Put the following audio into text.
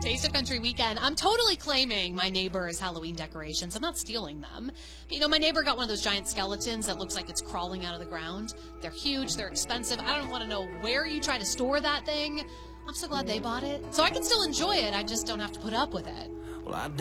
Taste of Country weekend. I'm totally claiming my neighbor's Halloween decorations. I'm not stealing them. You know, my neighbor got one of those giant skeletons that looks like it's crawling out of the ground. They're huge. They're expensive. I don't want to know where you try to store that thing. I'm so glad they bought it. So I can still enjoy it. I just don't have to put up with it. Well, I